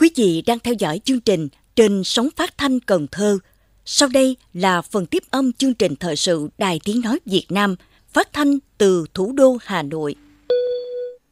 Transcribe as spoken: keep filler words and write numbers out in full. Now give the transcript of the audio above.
Quý vị đang theo dõi chương trình trên sóng phát thanh Cần Thơ. Sau đây là phần tiếp âm chương trình thời sự Đài Tiếng Nói Việt Nam phát thanh từ thủ đô Hà Nội.